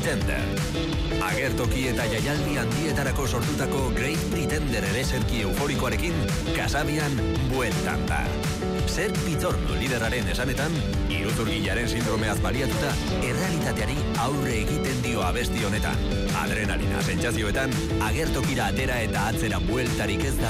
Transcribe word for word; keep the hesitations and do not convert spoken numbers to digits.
Pretender. Agertoki eta jaialdi handietarako sortutako Great Pretender ereserki euforikoarekin Kasabian bueltan da. Zer Pitorno lideraren esanetan, iruzurgilaren sindromeaz baliatuta, errealitateari aurre egiten dio abesti honetan. Adrenalina sentsazioetan, agertokira atera eta atzera bueltarik ez da